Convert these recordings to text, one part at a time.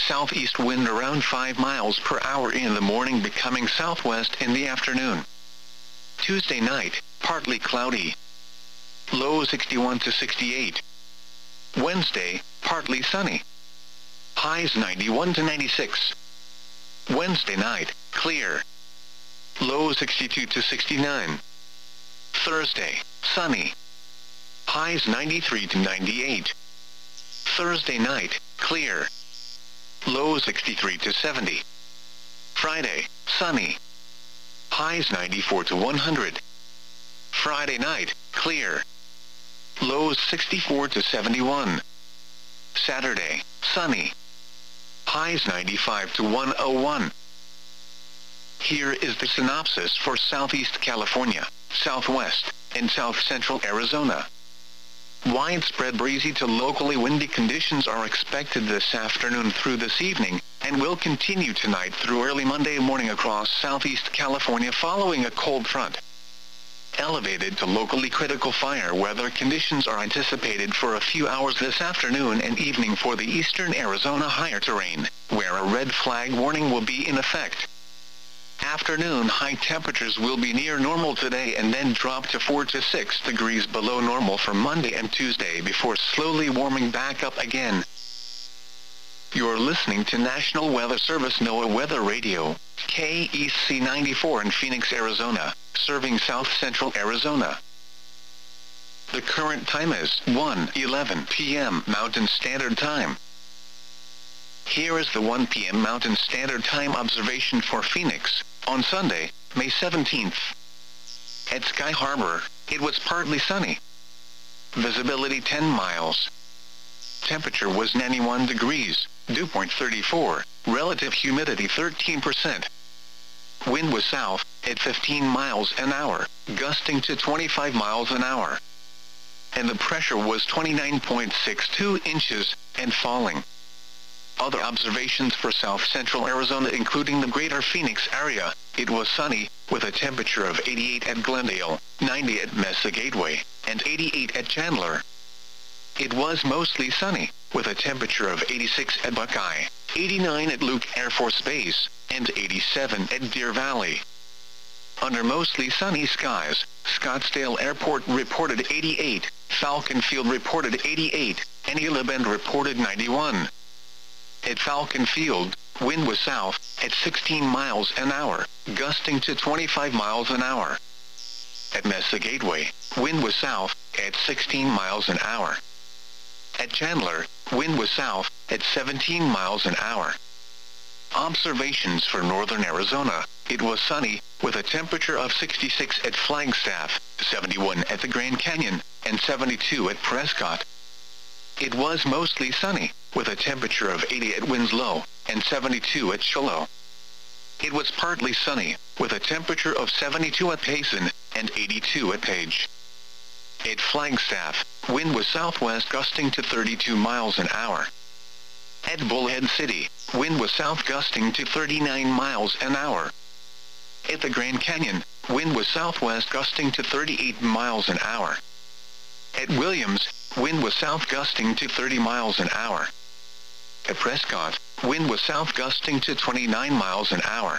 southeast wind around 5 miles per hour in the morning, becoming southwest in the afternoon. Tuesday night, partly cloudy. Low 61 to 68. Wednesday, partly sunny. Highs 91 to 96. Wednesday night, clear. Low 62 to 69. Thursday, sunny. Highs 93 to 98. Thursday night, clear. Low 63 to 70. Friday, sunny. Highs 94 to 100. Friday night, clear. Lows 64 to 71. Saturday, sunny. Highs 95 to 101. Here is the synopsis for Southeast California, Southwest, and South Central Arizona. Widespread breezy to locally windy conditions are expected this afternoon through this evening, and will continue tonight through early Monday morning across Southeast California following a cold front. Elevated to locally critical fire weather conditions are anticipated for a few hours this afternoon and evening for the eastern Arizona higher terrain, where a red flag warning will be in effect. Afternoon high temperatures will be near normal today and then drop to 4 to 6 degrees below normal for Monday and Tuesday before slowly warming back up again. You're listening to National Weather Service NOAA Weather Radio, KEC 94 in Phoenix, Arizona, serving South Central Arizona. The current time is 1:11 p.m. Mountain Standard Time. Here is the 1 p.m. Mountain Standard Time observation for Phoenix, on Sunday, May 17th. At Sky Harbor, it was partly sunny. Visibility 10 miles. Temperature was 91 degrees, dew point 34, relative humidity 13%. Wind was south, at 15 miles an hour, gusting to 25 miles an hour. And the pressure was 29.62 inches, and falling. Other observations for South Central Arizona including the greater Phoenix area, it was sunny, with a temperature of 88 at Glendale, 90 at Mesa Gateway, and 88 at Chandler. It was mostly sunny, with a temperature of 86 at Buckeye, 89 at Luke Air Force Base, and 87 at Deer Valley. Under mostly sunny skies, Scottsdale Airport reported 88, Falcon Field reported 88, and Gila Bend reported 91. At Falcon Field, wind was south, at 16 miles an hour, gusting to 25 miles an hour. At Mesa Gateway, wind was south, at 16 miles an hour. At Chandler, wind was south, at 17 miles an hour. Observations for northern Arizona, it was sunny, with a temperature of 66 at Flagstaff, 71 at the Grand Canyon, and 72 at Prescott. It was mostly sunny, with a temperature of 80 at Winslow, and 72 at Shiloh. It was partly sunny, with a temperature of 72 at Payson, and 82 at Page. At Flagstaff, wind was southwest gusting to 32 miles an hour. At Bullhead City, wind was south gusting to 39 miles an hour. At the Grand Canyon, wind was southwest gusting to 38 miles an hour. At Williams, wind was south gusting to 30 miles an hour. At Prescott, wind was south gusting to 29 miles an hour.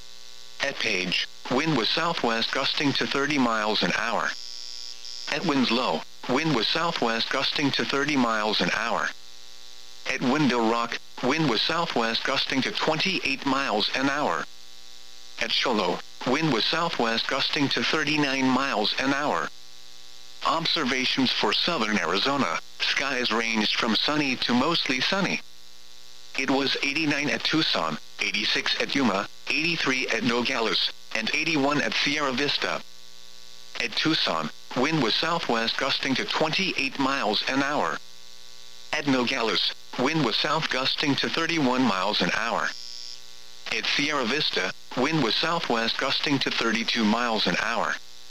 At Page, wind was southwest gusting to 30 miles an hour. At Winslow, wind was southwest gusting to 30 miles an hour. At Window Rock, wind was southwest gusting to 28 miles an hour. At Shiloh, wind was southwest gusting to 39 miles an hour. Observations for southern Arizona, skies ranged from sunny to mostly sunny. It was 89 at Tucson, 86 at Yuma, 83 at Nogales, and 81 at Sierra Vista. At Tucson, wind was southwest gusting to 28 miles an hour. At Nogales, wind was south gusting to 31 miles an hour. At Sierra Vista, wind was southwest gusting to 32 miles an hour.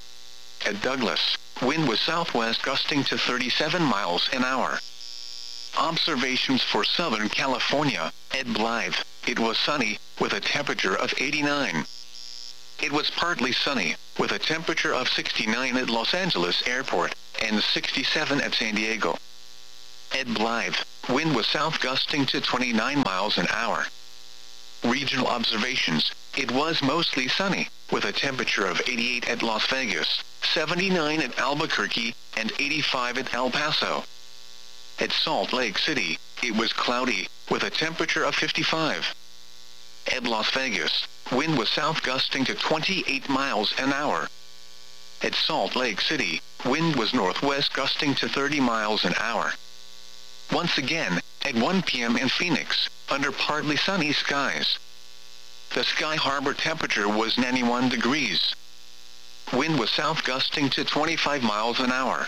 At Douglas, wind was southwest gusting to 37 miles an hour. Observations for Southern California, at Blythe, it was sunny, with a temperature of 89. It was partly sunny, with a temperature of 69 at Los Angeles Airport, and 67 at San Diego. At Blythe, wind was south gusting to 29 miles an hour. Regional observations, it was mostly sunny, with a temperature of 88 at Las Vegas, 79 at Albuquerque, and 85 at El Paso. At Salt Lake City, it was cloudy, with a temperature of 55. At Las Vegas, wind was south gusting to 28 miles an hour. At Salt Lake City, wind was northwest gusting to 30 miles an hour. Once again, at 1 p.m. in Phoenix, under partly sunny skies. The Sky Harbor temperature was 91 degrees. Wind was south gusting to 25 miles an hour.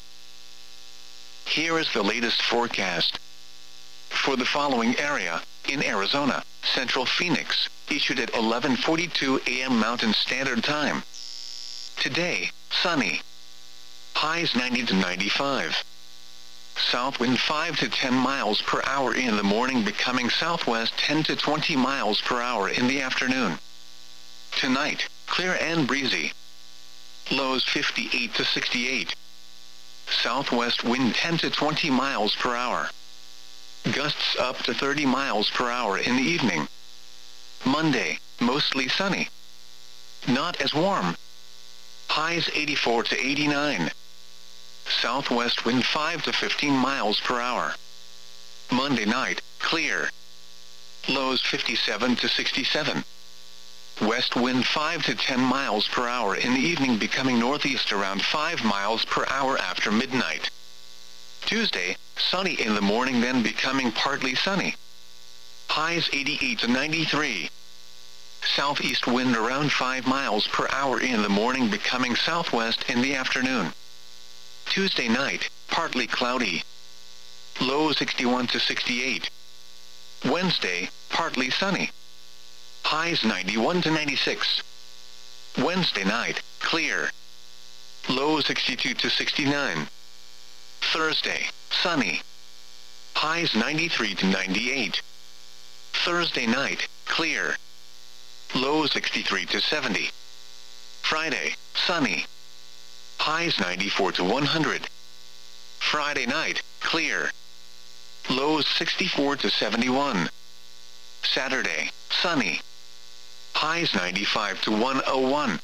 Here is the latest forecast. For the following area, in Arizona, Central Phoenix, issued at 11:42 a.m. Mountain Standard Time. Today, sunny. Highs 90 to 95. South wind 5 to 10 miles per hour in the morning, becoming southwest 10 to 20 miles per hour in the afternoon. Tonight, clear and breezy. Lows 58 to 68. Southwest wind 10 to 20 miles per hour. Gusts up to 30 miles per hour in the evening. Monday, mostly sunny. Not as warm. Highs 84 to 89. Southwest wind 5 to 15 miles per hour. Monday night, clear. Lows 57 to 67. West wind 5 to 10 miles per hour in the evening, becoming northeast around 5 miles per hour after midnight. Tuesday, sunny in the morning, then becoming partly sunny. Highs 88 to 93. Southeast wind around 5 miles per hour in the morning, becoming southwest in the afternoon. Tuesday night, partly cloudy. Low 61 to 68. Wednesday, partly sunny. Highs 91 to 96. Wednesday night, clear. Low 62 to 69. Thursday, sunny. Highs 93 to 98. Thursday night, clear. Low 63 to 70. Friday, sunny. Highs 94 to 100. Friday night, clear. Lows 64 to 71. Saturday, sunny. Highs 95 to 101.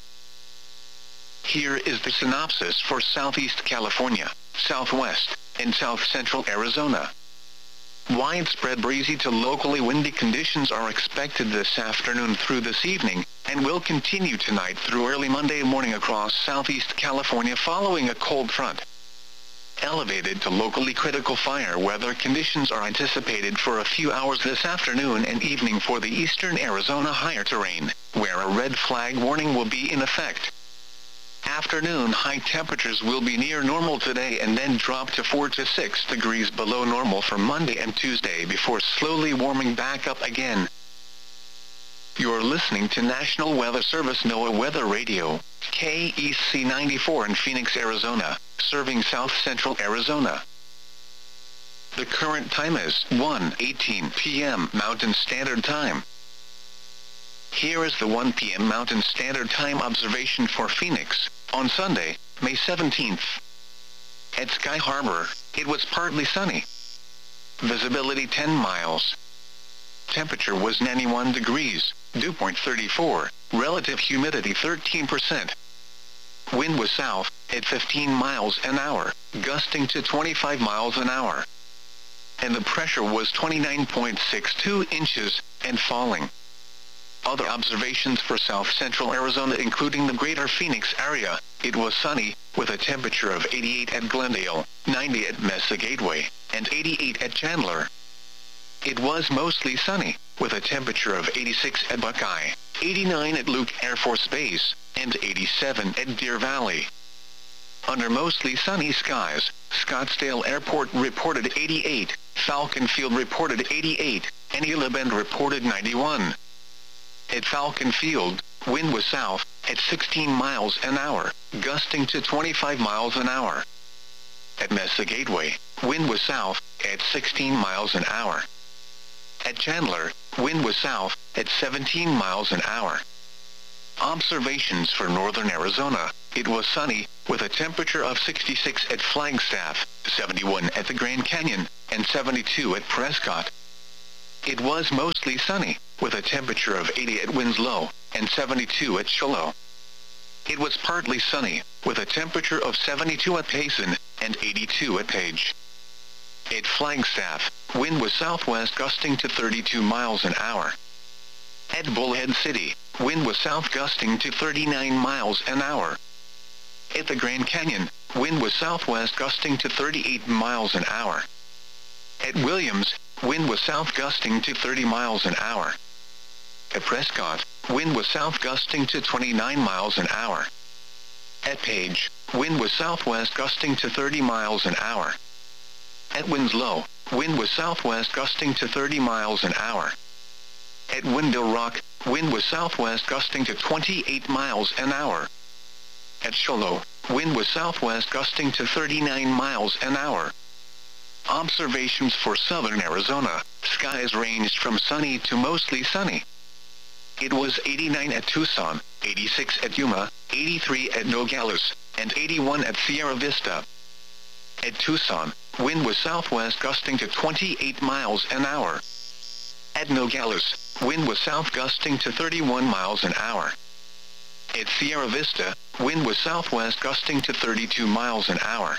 Here is the synopsis for Southeast California, Southwest, and South Central Arizona. Widespread breezy to locally windy conditions are expected this afternoon through this evening, and will continue tonight through early Monday morning across Southeast California following a cold front. Elevated to locally critical fire weather conditions are anticipated for a few hours this afternoon and evening for the eastern Arizona higher terrain, where a red flag warning will be in effect. Afternoon high temperatures will be near normal today and then drop to 4 to 6 degrees below normal for Monday and Tuesday before slowly warming back up again. You're listening to National Weather Service NOAA Weather Radio, KEC 94 in Phoenix, Arizona, serving South Central Arizona. The current time is 1:18 p.m. Mountain Standard Time. Here is the 1 p.m. Mountain Standard Time observation for Phoenix, on Sunday, May 17th. At Sky Harbor, it was partly sunny. Visibility 10 miles. Temperature was 91 degrees, dew point 34, relative humidity 13%. Wind was south, at 15 miles an hour, gusting to 25 miles an hour. And the pressure was 29.62 inches, and falling. Other observations for South Central Arizona, including the greater Phoenix area, it was sunny, with a temperature of 88 at Glendale, 90 at Mesa Gateway, and 88 at Chandler. It was mostly sunny, with a temperature of 86 at Buckeye, 89 at Luke Air Force Base, and 87 at Deer Valley. Under mostly sunny skies, Scottsdale Airport reported 88, Falcon Field reported 88, and Gila Bend reported 91. At Falcon Field, wind was south, at 16 miles an hour, gusting to 25 miles an hour. At Mesa Gateway, wind was south, at 16 miles an hour. At Chandler, wind was south, at 17 miles an hour. Observations for northern Arizona, it was sunny, with a temperature of 66 at Flagstaff, 71 at the Grand Canyon, and 72 at Prescott. It was mostly sunny, with a temperature of 80 at Winslow, and 72 at Shiloh. It was partly sunny, with a temperature of 72 at Payson, and 82 at Page. At Flagstaff, wind was southwest gusting to 32 miles an hour. At Bullhead City, wind was south gusting to 39 miles an hour. At the Grand Canyon, wind was southwest gusting to 38 miles an hour. At Williams, wind was south gusting to 30 miles an hour. At Prescott, wind was south gusting to 29 miles an hour. At Page, wind was southwest gusting to 30 miles an hour. At Winslow, wind was southwest gusting to 30 miles an hour. At Window Rock, wind was southwest gusting to 28 miles an hour. At Shiloh, wind was southwest gusting to 39 miles an hour. Observations for southern Arizona, skies ranged from sunny to mostly sunny. It was 89 at Tucson, 86 at Yuma, 83 at Nogales, and 81 at Sierra Vista. At Tucson, wind was southwest gusting to 28 miles an hour. At Nogales, wind was south gusting to 31 miles an hour. At Sierra Vista, wind was southwest gusting to 32 miles an hour.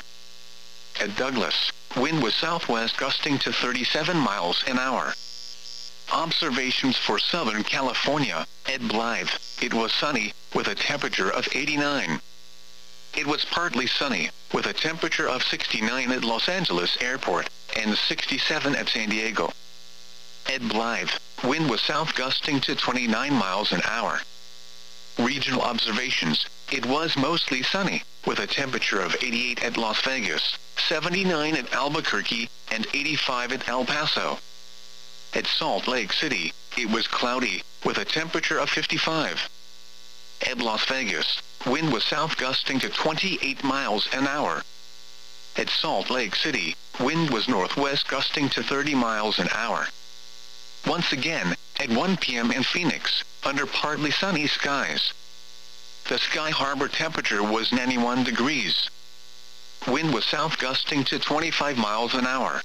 At Douglas, wind was southwest gusting to 37 miles an hour. Observations for Southern California, at Blythe, it was sunny, with a temperature of 89. It was partly sunny, with a temperature of 69 at Los Angeles Airport, and 67 at San Diego. At Blythe, wind was south gusting to 29 miles an hour. Regional observations, it was mostly sunny, with a temperature of 88 at Las Vegas, 79 at Albuquerque, and 85 at El Paso. At Salt Lake City, it was cloudy, with a temperature of 55. At Las Vegas, wind was south gusting to 28 miles an hour. At Salt Lake City, wind was northwest gusting to 30 miles an hour. Once again, at 1 p.m. in Phoenix, under partly sunny skies. The Sky Harbor temperature was 91 degrees. Wind was south gusting to 25 miles an hour.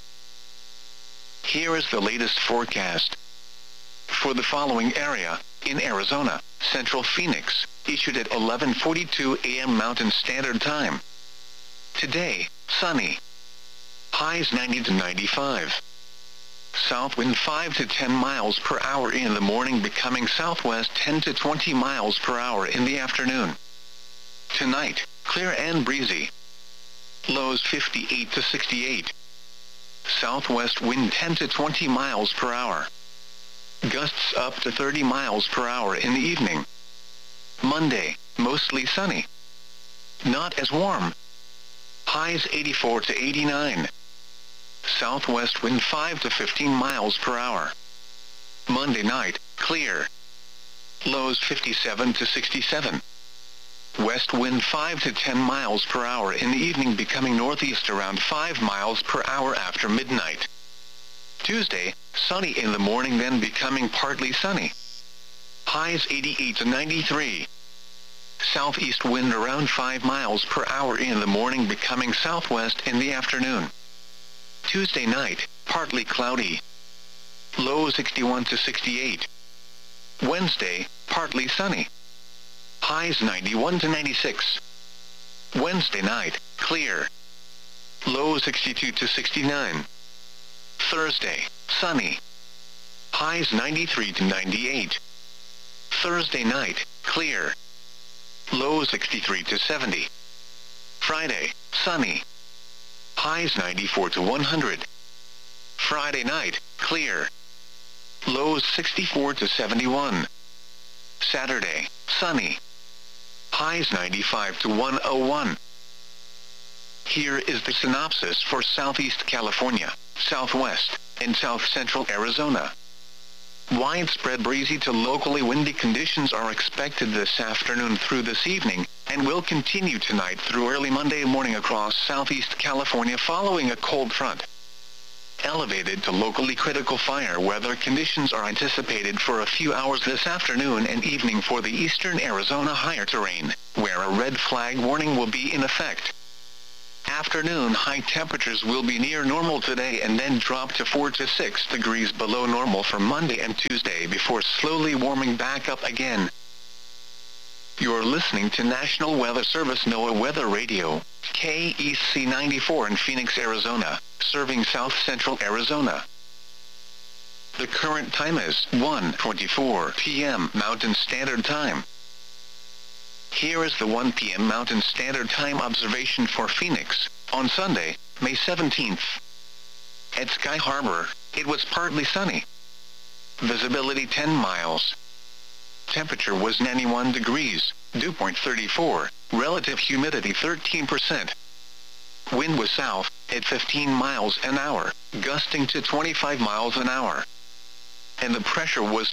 Here is the latest forecast. For the following area, in Arizona, Central Phoenix, issued at 11:42 a.m. Mountain Standard Time. Today, sunny. Highs 90 to 95. South wind 5 to 10 miles per hour in the morning, becoming southwest 10 to 20 miles per hour in the afternoon. Tonight, clear and breezy. Lows 58 to 68. Southwest wind 10 to 20 miles per hour. Gusts up to 30 miles per hour in the evening. Monday, mostly sunny. Not as warm. Highs 84 to 89. Southwest wind 5 to 15 miles per hour. Monday night, clear. Lows 57 to 67. West wind 5 to 10 miles per hour in the evening, becoming northeast around 5 miles per hour after midnight. Tuesday, sunny in the morning, then becoming partly sunny. Highs 88 to 93. Southeast wind around 5 miles per hour in the morning, becoming southwest in the afternoon. Tuesday night, partly cloudy. Low 61 to 68. Wednesday, partly sunny. Highs 91 to 96. Wednesday night, clear. Low 62 to 69. Thursday, sunny. Highs 93 to 98. Thursday night, clear. Low 63 to 70. Friday, sunny. Highs 94 to 100. Friday night, clear. Lows 64 to 71. Saturday, sunny. Highs 95 to 101. Here is the synopsis for Southeast California, Southwest, and South Central Arizona. Widespread breezy to locally windy conditions are expected this afternoon through this evening, and will continue tonight through early Monday morning across Southeast California following a cold front. Elevated to locally critical fire weather conditions are anticipated for a few hours this afternoon and evening for the eastern Arizona higher terrain, where a red flag warning will be in effect. Afternoon high temperatures will be near normal today and then drop to 4 to 6 degrees below normal for Monday and Tuesday before slowly warming back up again. You're listening to National Weather Service NOAA Weather Radio, KEC 94 in Phoenix, Arizona, serving south central Arizona. The current time is 1:24 p.m. Mountain Standard Time. Here is the 1 p.m. Mountain Standard Time observation for Phoenix, on Sunday, May 17th. At Sky Harbor, it was partly sunny. Visibility 10 miles. Temperature was 91 degrees, dew point 34, relative humidity 13%. Wind was south, at 15 miles an hour, gusting to 25 miles an hour. And the pressure was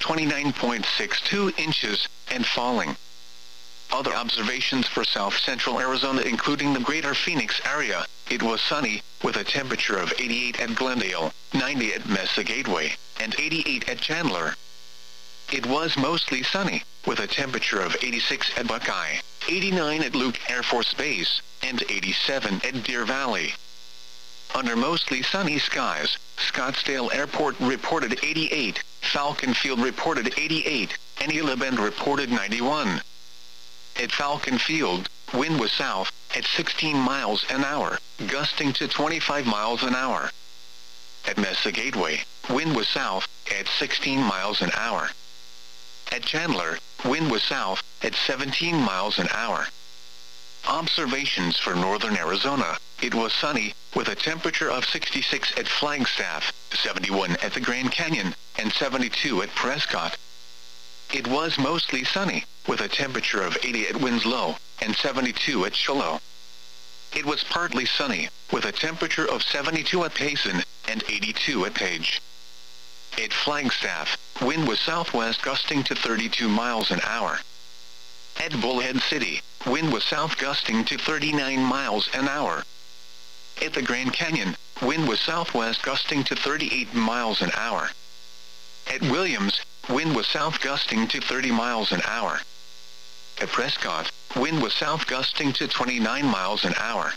29.62 inches, and falling. Other observations for south central Arizona including the greater Phoenix area, it was sunny, with a temperature of 88 at Glendale, 90 at Mesa Gateway, and 88 at Chandler. It was mostly sunny, with a temperature of 86 at Buckeye, 89 at Luke Air Force Base, and 87 at Deer Valley. Under mostly sunny skies, Scottsdale Airport reported 88, Falcon Field reported 88, and Gila Bend reported 91. At Falcon Field, wind was south, at 16 miles an hour, gusting to 25 miles an hour. At Mesa Gateway, wind was south, at 16 miles an hour. At Chandler, wind was south, at 17 miles an hour. Observations for northern Arizona, it was sunny, with a temperature of 66 at Flagstaff, 71 at the Grand Canyon, and 72 at Prescott. It was mostly sunny, with a temperature of 80 at Winslow, and 72 at Shiloh. It was partly sunny, with a temperature of 72 at Payson, and 82 at Page. At Flagstaff, wind was southwest gusting to 32 miles an hour. At Bullhead City, wind was south gusting to 39 miles an hour. At the Grand Canyon, wind was southwest gusting to 38 miles an hour. At Williams, wind was south gusting to 30 miles an hour. At Prescott, wind was south gusting to 29 miles an hour.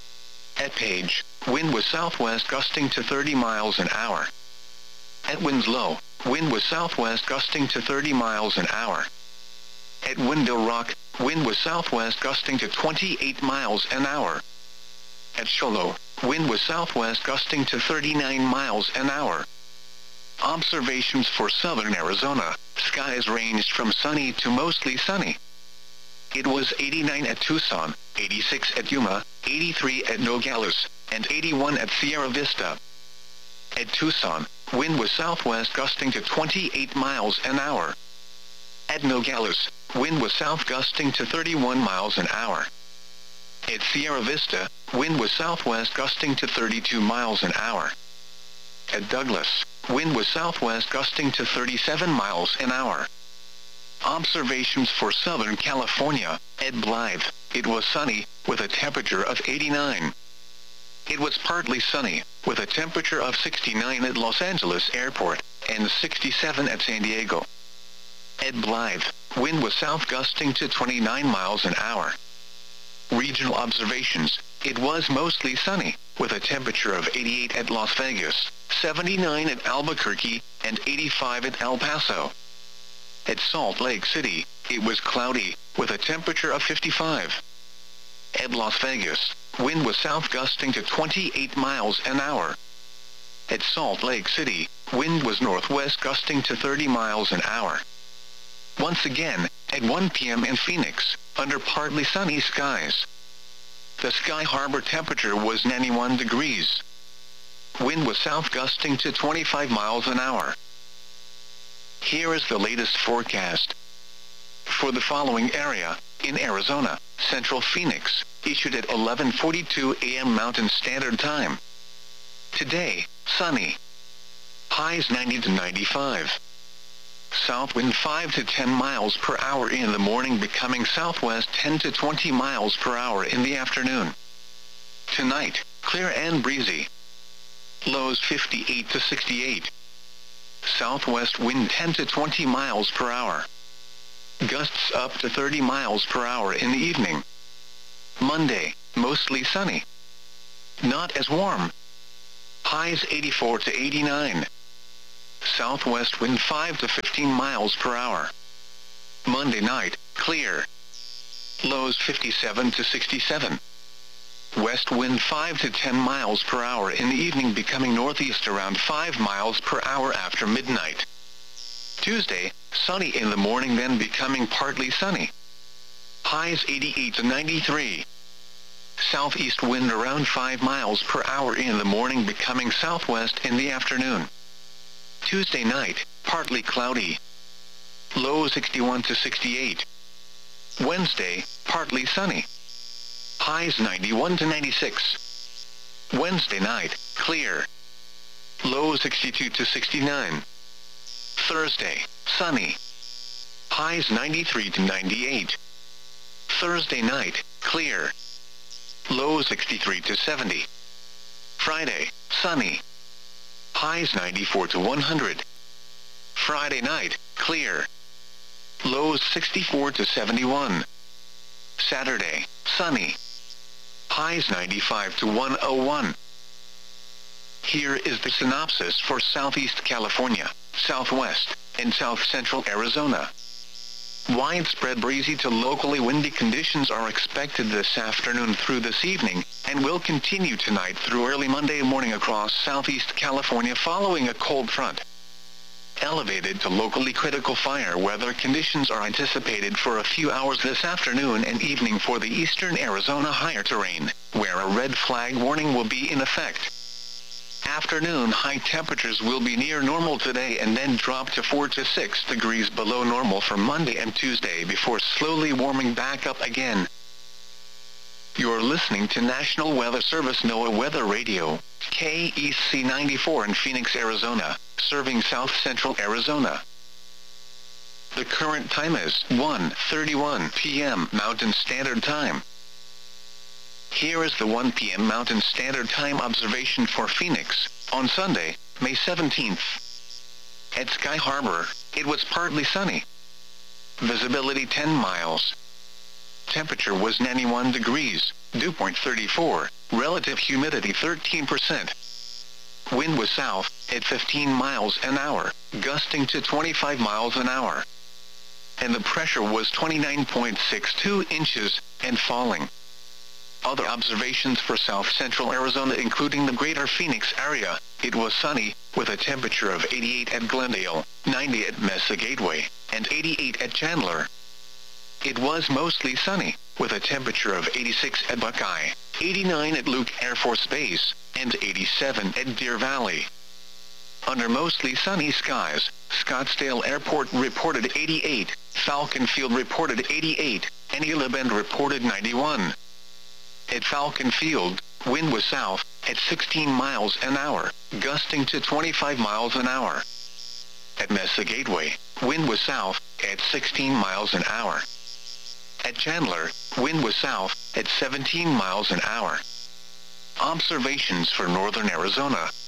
At Page, wind was southwest gusting to 30 miles an hour. At Winslow, wind was southwest gusting to 30 miles an hour. At Window Rock, wind was southwest gusting to 28 miles an hour. At Shiloh, wind was southwest gusting to 39 miles an hour. Observations for southern Arizona, skies ranged from sunny to mostly sunny. It was 89 at Tucson, 86 at Yuma, 83 at Nogales, and 81 at Sierra Vista. At Tucson, wind was southwest gusting to 28 miles an hour. At Nogales, wind was south gusting to 31 miles an hour. At Sierra Vista, wind was southwest gusting to 32 miles an hour. At Douglas, wind was southwest gusting to 37 miles an hour. Observations for Southern California, at Blythe, it was sunny, with a temperature of 89. It was partly sunny, with a temperature of 69 at Los Angeles Airport, and 67 at San Diego. At Blythe, wind was south gusting to 29 miles an hour. Regional observations, it was mostly sunny, with a temperature of 88 at Las Vegas, 79 at Albuquerque, and 85 at El Paso. At Salt Lake City, it was cloudy, with a temperature of 55. At Las Vegas, wind was south gusting to 28 miles an hour. At Salt Lake City, wind was northwest gusting to 30 miles an hour. Once again, at 1 p.m. in Phoenix, under partly sunny skies. The Sky Harbor temperature was 91 degrees. Wind was south gusting to 25 miles an hour. Here is the latest forecast. For the following area, in Arizona, Central Phoenix, issued at 11:42 a.m. Mountain Standard Time. Today, sunny. Highs 90 to 95. South wind 5 to 10 miles per hour in the morning, becoming southwest 10 to 20 miles per hour in the afternoon. Tonight, clear and breezy. Lows 58 to 68. Southwest wind 10 to 20 miles per hour. Gusts up to 30 miles per hour in the evening. Monday, mostly sunny. not as warm. Highs 84 to 89. Southwest wind 5 to 15 miles per hour. Monday night, clear. Lows 57 to 67. West wind 5 to 10 miles per hour in the evening, becoming northeast around 5 miles per hour after midnight. Tuesday, sunny in the morning, then becoming partly sunny. Highs 88 to 93. Southeast wind around 5 miles per hour in the morning, becoming southwest in the afternoon. Tuesday night, partly cloudy. Low 61 to 68. Wednesday, partly sunny. Highs 91 to 96. Wednesday night, clear. Low 62 to 69. Thursday, sunny. Highs 93 to 98. Thursday night, clear. Low 63 to 70. Friday, sunny. Highs 94 to 100. Friday night, clear. Lows 64 to 71. Saturday, sunny. Highs 95 to 101. Here is the synopsis for Southeast California, Southwest, and South Central Arizona. Widespread breezy to locally windy conditions are expected this afternoon through this evening, and will continue tonight through early Monday morning across Southeast California following a cold front. Elevated to locally critical fire weather conditions are anticipated for a few hours this afternoon and evening for the eastern Arizona higher terrain, where a red flag warning will be in effect. Afternoon high temperatures will be near normal today and then drop to 4 to 6 degrees below normal for Monday and Tuesday before slowly warming back up again. You're listening to National Weather Service NOAA Weather Radio, KEC 94 in Phoenix, Arizona, serving South Central Arizona. The current time is 1:31 p.m. Mountain Standard Time. Here is the 1 p.m. Mountain Standard Time observation for Phoenix, on Sunday, May 17th. At Sky Harbor, it was partly sunny. Visibility 10 miles. Temperature was 91 degrees, dew point 34, relative humidity 13%. Wind was south, at 15 miles an hour, gusting to 25 miles an hour. And the pressure was 29.62 inches, and falling. Other observations for South Central Arizona, including the greater Phoenix area, it was sunny, with a temperature of 88 at Glendale, 90 at Mesa Gateway, and 88 at Chandler. It was mostly sunny, with a temperature of 86 at Buckeye, 89 at Luke Air Force Base, and 87 at Deer Valley. Under mostly sunny skies, Scottsdale Airport reported 88, Falcon Field reported 88, and Gila Bend reported 91. At Falcon Field, wind was south, at 16 miles an hour, gusting to 25 miles an hour. At Mesa Gateway, wind was south, at 16 miles an hour. At Chandler, wind was south, at 17 miles an hour. Observations for northern Arizona.